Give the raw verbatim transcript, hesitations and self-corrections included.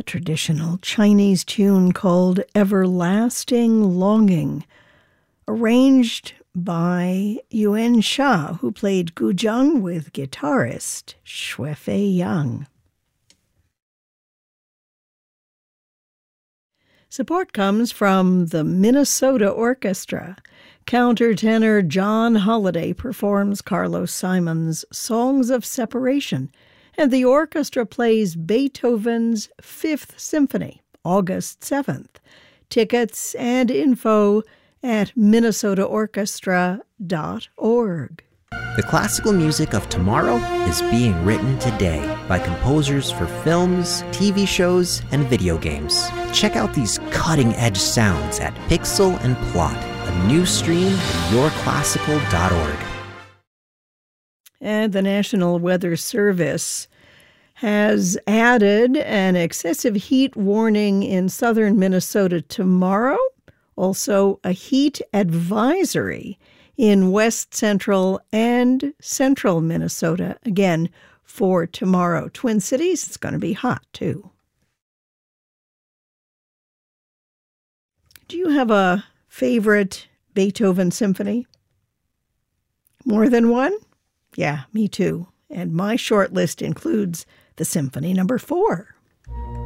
a traditional Chinese tune called Everlasting Longing, arranged by Yuan Sha, who played guzheng with guitarist Shuifei Yang. Support comes from the Minnesota Orchestra. Countertenor John Holliday performs Carlos Simon's Songs of Separation, and the orchestra plays Beethoven's Fifth Symphony, August seventh. Tickets and info at minnesota orchestra dot org. The classical music of tomorrow is being written today by composers for films, T V shows, and video games. Check out these cutting-edge sounds at Pixel and Plot, a new stream at your classical dot org. And the National Weather Service has added an excessive heat warning in southern Minnesota tomorrow, also a heat advisory in west central and central Minnesota, again, for tomorrow. Twin Cities, it's going to be hot, too. Do you have a favorite Beethoven symphony? More than one? Yeah, me too. And my short list includes the Symphony Number Four.